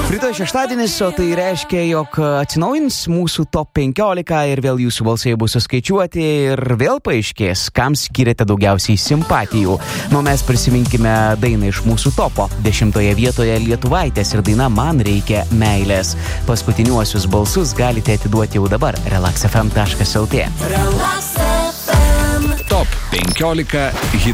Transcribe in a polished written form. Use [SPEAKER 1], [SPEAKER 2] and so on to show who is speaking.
[SPEAKER 1] Rytoj šeštadienis, o tai reiškia, jog atsinaujins mūsų top 15 ir vėl jūsų balsai bus suskaičiuoti ir vėl paaiškės, kam skiriate daugiausiai simpatijų. Nu, mes prisiminkime dainą iš mūsų topo. 10 vietoje Lietuvaitės ir daina Man reikia meilės. Paskutiniuosius balsus galite atiduoti jau dabar relaxfm.lt.
[SPEAKER 2] Top 15 hitų